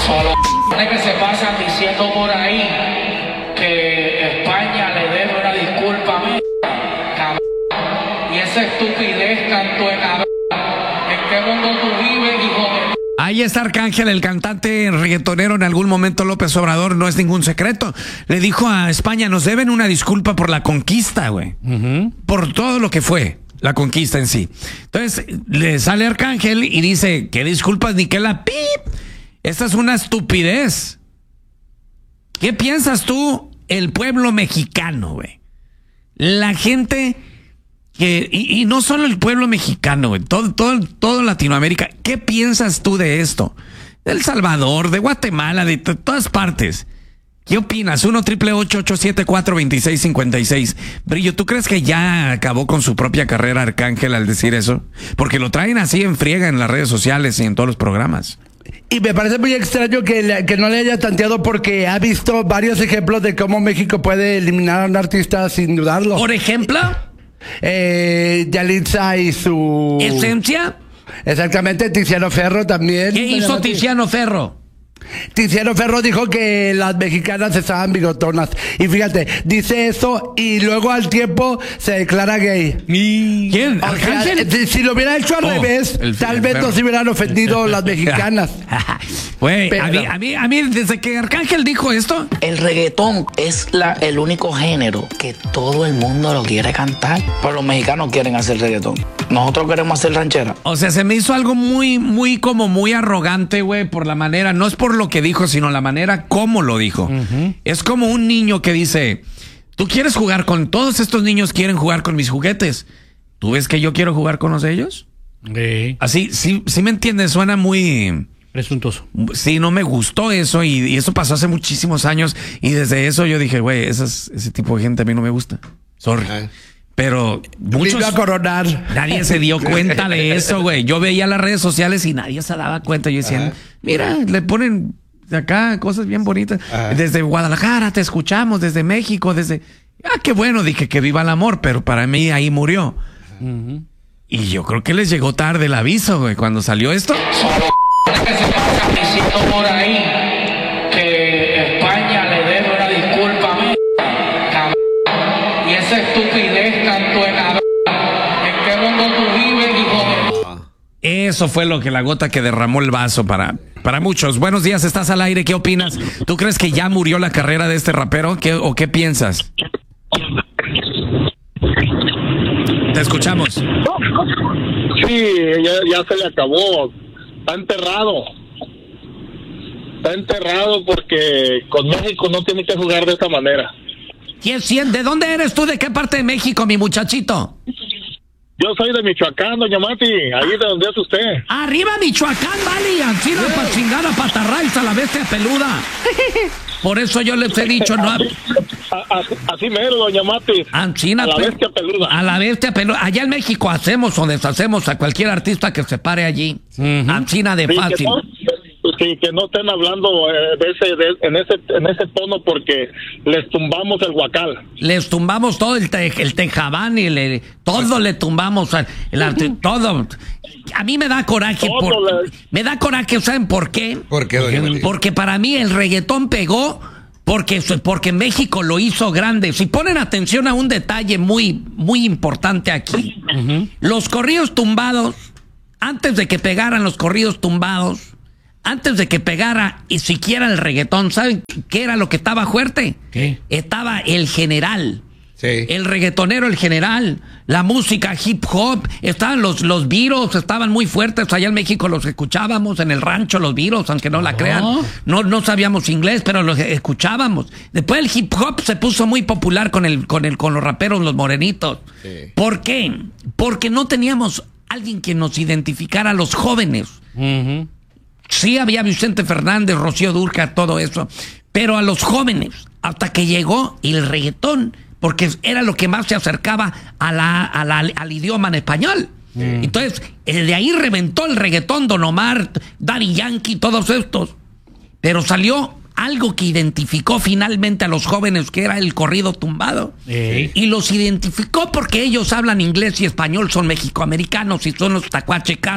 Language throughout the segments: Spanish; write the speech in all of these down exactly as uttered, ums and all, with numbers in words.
Solo que se pasan diciendo por ahí que España le debe una disculpa a mí, cabrón. Y esa estupidez tanto en cabrón. ¿En qué mundo tú vives, hijo de... Ahí está Arcángel, el cantante reggaetonero. En algún momento López Obrador, no es ningún secreto, le dijo a España, nos deben una disculpa por la conquista, güey. Uh-huh. Por todo lo que fue la conquista en sí. Entonces, le sale Arcángel y dice, ¿qué disculpas ni qué la pip? Esta es una estupidez. ¿Qué piensas tú, el pueblo mexicano, güey? La gente... Que, y, y no solo el pueblo mexicano, güey, todo, todo, todo Latinoamérica. ¿Qué piensas tú de esto? De El Salvador, de Guatemala, de t- todas partes. ¿Qué opinas? uno triple ocho ocho siete cuatro dos seis cinco seis. Brillo, ¿tú crees que ya acabó con su propia carrera Arcángel al decir eso? Porque lo traen así en friega en las redes sociales y en todos los programas. Y me parece muy extraño que, le, que no le haya tanteado porque ha visto varios ejemplos de cómo México puede eliminar a un artista sin dudarlo. ¿Por ejemplo? Eh, Yalitza y su... ¿Esencia? Exactamente, Tiziano Ferro también. ¿Qué hizo Tiziano Ferro? Tiziano Ferro dijo que las mexicanas estaban bigotonas. Y fíjate, dice eso y luego al tiempo se declara gay. ¿Quién? O sea, si, si lo hubiera hecho al Oh, revés, el- tal el vez Ferro. no se hubieran ofendido las mexicanas. Güey, Pero- a mí, a, mí, a mí, desde que Arcángel dijo esto, El reggaetón es la, el único género que todo el mundo lo quiere cantar. Pero los mexicanos quieren hacer reggaetón. Nosotros queremos hacer ranchera. o sea, se me hizo algo muy, muy, como muy arrogante, güey, por la manera, no es por lo que dijo, sino la manera como lo dijo. Uh-huh. Es como un niño que dice, tú quieres jugar con, todos estos niños quieren jugar con mis juguetes. ¿Tú ves que yo quiero jugar con los de ellos? Sí. Así, sí, sí me entiendes, suena muy... Presuntuoso. Sí, no me gustó eso y, y eso pasó hace muchísimos años y desde eso yo dije, güey, esas- ese tipo de gente a mí no me gusta. Sorry. Ajá. Pero muchos... Vino a coronar. Nadie se dio cuenta de eso, güey. Yo veía las redes sociales y nadie se daba cuenta. Yo decía, Ajá. mira, le ponen de acá cosas bien bonitas. Ajá. Desde Guadalajara te escuchamos, desde México, desde... Ah, qué bueno, dije que viva el amor, pero para mí ahí murió. Uh-huh. Y yo creo que les llegó tarde el aviso, güey, cuando salió esto. Solo que se pasan diciendo por ahí que España le debe una disculpa a mí, cabrón. Y esa estupidez tanto en cabrón. ¿En qué mundo tú vives, hijo de... Eso fue lo que la gota que derramó el vaso para, para muchos. Buenos días, estás al aire, ¿qué opinas? ¿Tú crees que ya murió la carrera de este rapero? ¿Qué, o qué piensas? Te escuchamos. Sí, ya, ya se le acabó. Está enterrado. Está enterrado porque con México no tiene que jugar de esa manera. ¿Quién, quién, ¿De dónde eres tú? ¿De qué parte de México, mi muchachito? Yo soy de Michoacán, doña Mati, ahí de donde es usted. Arriba Michoacán, vale, Ancina pa' chingada, patarraiza, la bestia peluda. Por eso yo les he dicho, no... A- a- Así mero, doña Mati. Ancina, A la pe- bestia peluda. A la bestia peluda. Allá en México hacemos o deshacemos a cualquier artista que se pare allí. Uh-huh. Ancina de Sí, que fácil. no, sí, que no estén hablando eh, de ese, de- en ese en ese tono porque les tumbamos el huacal. Les tumbamos todo el, te, el tejabán y le, todo le tumbamos. El, el, todo. A mí me da coraje. Todo Por, le- me da coraje, ¿saben por qué? ¿Por qué, doña Mati? Porque para mí el reggaetón pegó porque, porque México lo hizo grande. Si ponen atención a un detalle muy, muy importante aquí. Uh-huh. Los corridos tumbados, antes de que pegaran los corridos tumbados, antes de que pegara y siquiera el reggaetón, ¿saben qué era lo que estaba fuerte? ¿Qué? Estaba el general. Sí. El reggaetonero, el general, la música hip hop, estaban los, los Beatles, estaban muy fuertes. Allá en México los escuchábamos en el rancho, los Beatles, aunque no la Oh. crean. No, no sabíamos inglés, pero los escuchábamos. Después el hip hop se puso muy popular con el, con el, con los raperos, los morenitos. Sí. ¿Por qué? Porque no teníamos alguien que nos identificara a los jóvenes. Uh-huh. Sí había Vicente Fernández, Rocío Dúrcal, todo eso, pero a los jóvenes, hasta que llegó el reggaetón, porque era lo que más se acercaba a la, a la, al idioma en español. Mm. Entonces, de ahí reventó el reggaetón, Don Omar, Daddy Yankee, todos estos. Pero salió algo que identificó finalmente a los jóvenes, que era el corrido tumbado. Sí. Y los identificó porque ellos hablan inglés y español, son mexicoamericanos y son los tacuachecas,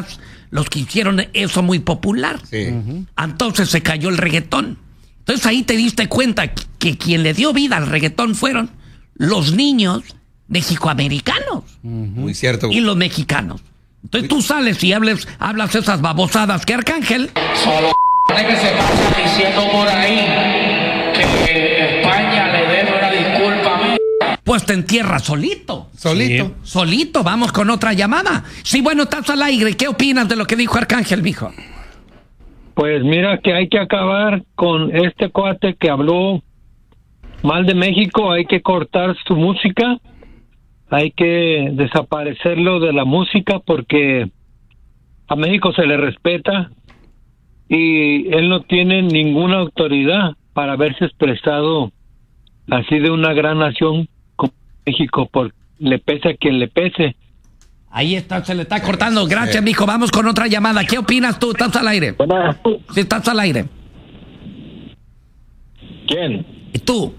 los que hicieron eso muy popular. Sí. Entonces se cayó el reggaetón. Entonces ahí te diste cuenta que quien le dio vida al reggaetón fueron los niños mexicoamericanos Muy cierto. y los mexicanos. Entonces tú sales y hables, hablas esas babosadas que Arcángel. Solo que se pasa diciendo por ahí que España le debe una disculpa a México. Pues te entierra solito. Solito. Solito, vamos con otra llamada. Sí, bueno, estás al aire. ¿Qué opinas de lo que dijo Arcángel, mijo? Pues mira que hay que acabar con este cuate que habló mal de México, hay que cortar su música, hay que desaparecerlo de la música porque a México se le respeta y él no tiene ninguna autoridad para haberse expresado así de una gran nación como México, porque le pese a quien le pese. Ahí está, se le está cortando. Gracias, mijo. Vamos con otra llamada. ¿Qué opinas tú? ¿Estás al aire? Bueno, Sí, estás al aire. ¿quién? ¿Y tú?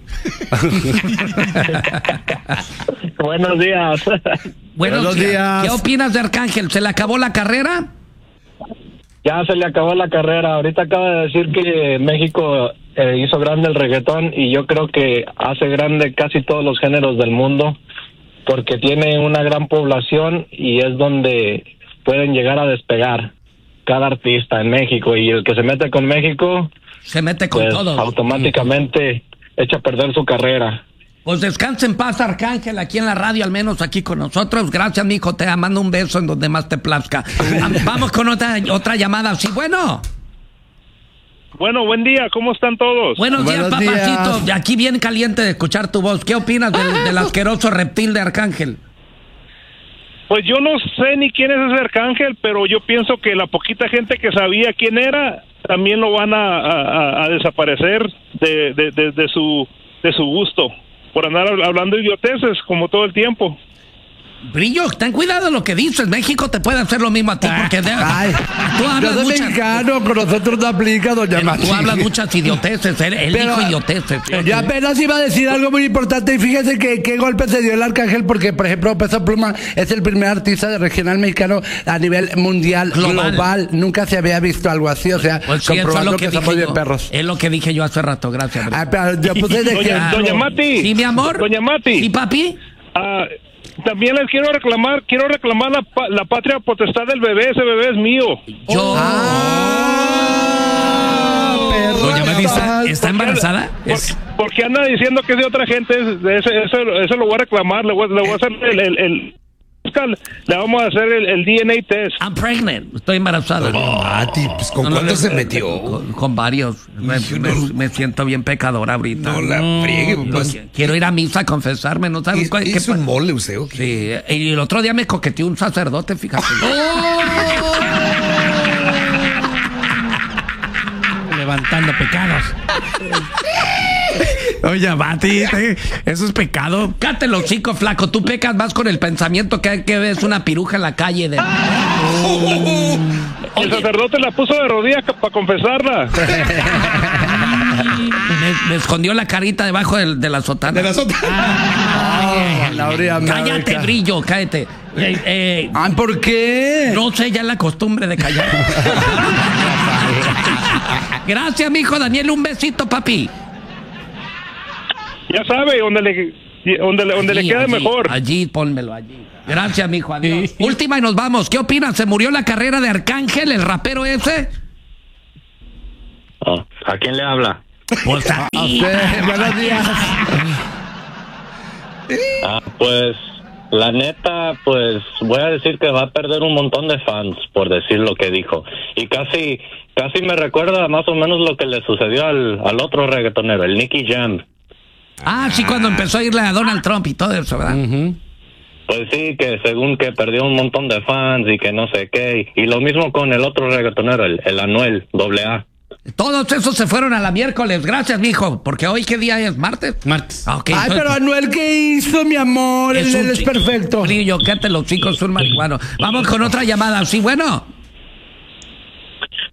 Buenos días. Buenos, Buenos días. días. ¿Qué opinas de Arcángel? ¿Se le acabó la carrera? Ya se le acabó la carrera. Ahorita acaba de decir que México eh, hizo grande el reggaetón y yo creo que hace grande casi todos los géneros del mundo porque tiene una gran población y es donde pueden llegar a despegar cada artista en México y el que se mete con México Se mete con pues todo. automáticamente echa a perder su carrera. Pues descansa en paz, Arcángel, aquí en la radio, al menos aquí con nosotros. Gracias, mijo. Te mando un beso en donde más te plazca. Vamos con otra, otra llamada. Sí, bueno. Bueno, buen día, ¿cómo están todos? Buenos, Buenos días, papacito. días. De aquí bien caliente de escuchar tu voz. ¿Qué opinas del, del asqueroso reptil de Arcángel? Pues yo no sé ni quién es ese Arcángel, pero yo pienso que la poquita gente que sabía quién era, también lo van a, a, a desaparecer de, de, de, de su de su gusto, por andar hablando idioteces como todo el tiempo. Brillo, ten cuidado de lo que dices. México te puede hacer lo mismo a ti, porque de, Ay, tú yo hablas soy muchas... mexicano, con nosotros no aplica, doña Tú Mati. hablas muchas idioteces, él, él Pero, dijo idioteces. Yo apenas iba a decir algo muy importante y fíjese que qué golpe se dio el Arcángel porque, por ejemplo, Peso Pluma es el primer artista de regional mexicano a nivel mundial, Global. global. Nunca se había visto algo así, o sea, Pues sí, eso es comprobando lo que, que somos dije bien yo. perros. Es lo que dije yo hace rato, gracias. Brillo. Ah, pero yo puse de Doña, ejemplo. doña Mati. Sí, mi amor. Doña Mati. Sí, papi. Ah, también les quiero reclamar, quiero reclamar la, pa- la patria potestad del bebé, ese bebé es mío. Yo. Ah, perro. Doña Mati, ¿está, está embarazada? Por- Es- porque anda diciendo que es de otra gente, es- de ese, eso, eso lo voy a reclamar, le voy, a- le voy a hacer el, el, el- le vamos a hacer el, el D N A test. I'm pregnant. Estoy embarazada. Mati, pues ¿con No, no, cuánto le- se metió? Con, con varios. Me, me- me siento bien pecadora ahorita. No la friegue, pues. Yo Quiero ir a misa a confesarme, ¿no sabes ¿Es, cuál- qué es un pa- mole usted o qué? Sí, y el otro día me coqueteó un sacerdote, fíjate. Levantando pecados. Oye, Mati, te- eso es pecado. Cállate los chicos, flaco. Tú pecas más con el pensamiento que, que ves una piruja en la calle. De... El sacerdote la puso de rodillas para confesarla. me, me escondió la carita debajo del- de, la sotana. De las otras. Ah, la orilla Cállate, América. Brillo, cállate. Eh, eh, Ay, ¿por qué? no sé, ya es la costumbre de callar. Gracias, mijo Daniel. Un besito, papi. Ya sabe, donde le, donde le, donde le Allí, quede allí, mejor. Allí, pónmelo, allí. Gracias, mijo. Adiós. Última y nos vamos. ¿Qué opinas? ¿Se murió la carrera de Arcángel, el rapero ese? Oh, ¿a quién le habla? Pues a A ti. usted, buenos días. Ah, pues la neta, pues voy a decir que va a perder un montón de fans por decir lo que dijo. Y casi casi me recuerda más o menos lo que le sucedió al, al otro reggaetonero, el Nicky Jam. Ah, sí, cuando empezó a irle a Donald Trump y todo eso, ¿verdad? Pues sí, que según que perdió un montón de fans y que no sé qué. Y lo mismo con el otro reggaetonero, el, el Anuel, doble A. Todos esos se fueron a la miércoles. Gracias, mijo. Porque hoy, ¿qué día es? ¿Martes? Martes. Ah, ok, Ay, entonces- pero Anuel, ¿qué hizo, mi amor? Él, él un es chi- perfecto. Brillo, cállate los chicos, son marihuanos. Vamos con otra llamada. Sí, bueno.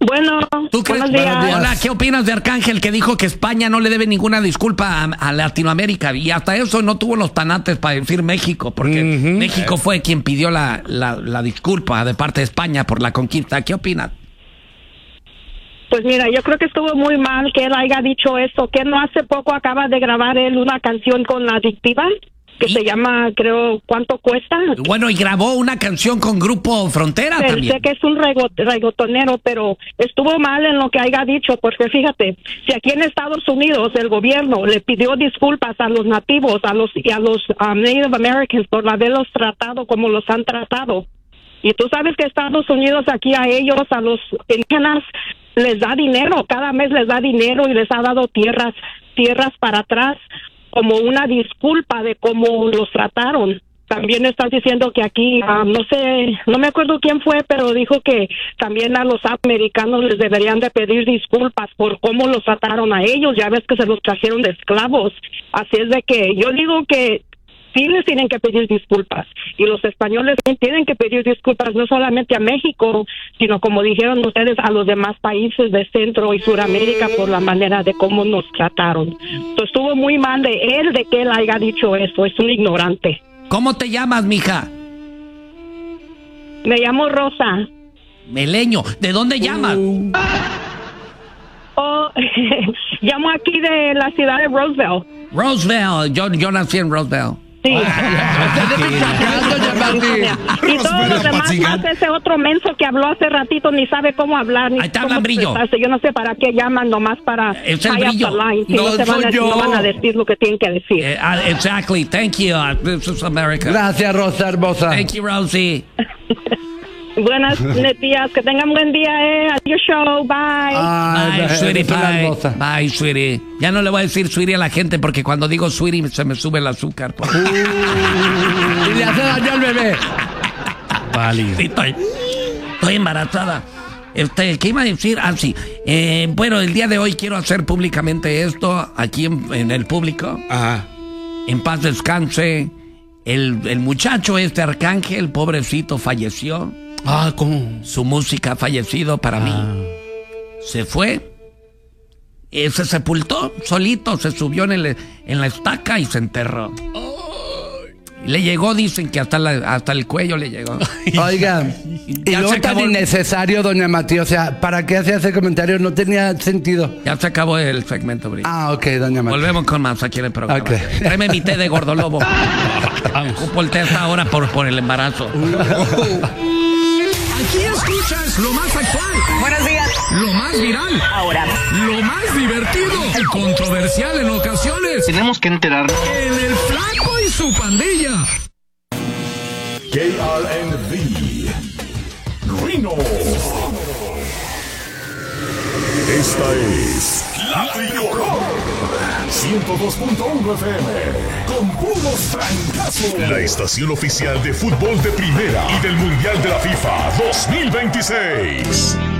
Bueno, ¿Tú crees? buenos días. Buenos días. Hola, ¿qué opinas de Arcángel que dijo que España no le debe ninguna disculpa a, a Latinoamérica? Y hasta eso no tuvo los tanates para decir México, porque Ujú. México fue quien pidió la, la, la disculpa de parte de España por la conquista. ¿Qué opinas? Pues mira, yo creo que estuvo muy mal que él haya dicho eso, que no hace poco acaba de grabar él una canción con la Adictiva, que ¿Y? se llama, creo, ¿Cuánto cuesta? Bueno, y grabó una canción con Grupo Frontera Sé también. que es un rego- reggaetonero, pero estuvo mal en lo que haya dicho, porque fíjate, si aquí en Estados Unidos el gobierno le pidió disculpas a los nativos, a los y a los um, Native Americans por haberlos tratado como los han tratado, y tú sabes que Estados Unidos aquí a ellos, a los indígenas, les da dinero, cada mes les da dinero y les ha dado tierras, tierras para atrás, como una disculpa de cómo los trataron. También estás diciendo que aquí, ah, no sé, no me acuerdo quién fue, pero dijo que también a los americanos les deberían de pedir disculpas por cómo los trataron a ellos. Ya ves que se los trajeron de esclavos. Así es de que yo digo que sí les tienen que pedir disculpas. Y los españoles tienen que pedir disculpas no solamente a México, sino como dijeron ustedes, a los demás países de Centro y Suramérica por la manera de cómo nos trataron. Entonces, estuvo muy mal de él, de que él haya dicho eso. Es un ignorante. ¿Cómo te llamas, mija? Me llamo Rosa. Meleño. ¿De dónde llamas? Oh, llamo aquí de la ciudad de Roseville. Roseville. Yo, yo nací en Roseville. Sí. Doña Martí. Y todos los demás más ese otro menso que habló hace ratito ni sabe cómo hablar ni Ahí te cómo habla Brillo. expresarse. Yo no sé para qué llaman, nomás para Es el high up Brillo. the line, si No no, se van soy a, yo. no van a decir lo que tienen que decir. Eh, ah, exactly. Thank you. Uh, this is America. Gracias, Rosa hermosa. Thank you, Rosie. Buenas días, que tengan buen día, eh. Adiós, show, bye. Ay, Bye, sweetie, eres una bye. hermosa. Bye, sweetie. Ya no le voy a decir sweetie a la gente porque cuando digo sweetie se me sube el azúcar. Y le hace daño al bebé. Válido. Sí, estoy, estoy embarazada. Este, ¿qué iba a decir? Ah, sí. Eh, bueno, el día de hoy quiero hacer públicamente esto aquí en, en el público. Ajá. En paz descanse. El, el muchacho este Arcángel, pobrecito, falleció. Ah, ¿cómo? Su música ha fallecido para mí. Se fue. Eh, se sepultó solito, se subió en, el, en la estaca y se enterró. Le llegó, dicen que hasta, la, hasta el cuello le llegó. Oiga, y Ya luego se tan acabó el- innecesario, doña Matías. O sea, ¿para qué hacía ese comentario? No tenía sentido. Ya se acabó el segmento, Brillo. Ah, ok, doña Matías. Volvemos con más aquí en el programa. Ok. Tráeme mi té de gordolobo. Ocupo el té hasta ahora por, por el embarazo. Aquí escuchas lo más actual, Buenos días. lo más viral, Ahora, lo más divertido y controversial en ocasiones. tenemos que enterarnos. En el Flaco y su pandilla. K R N V Rino. Esta es La Tricolor ciento dos punto uno F M con puros francazos. La estación oficial de fútbol de primera y del Mundial de la FIFA dos mil veintiséis.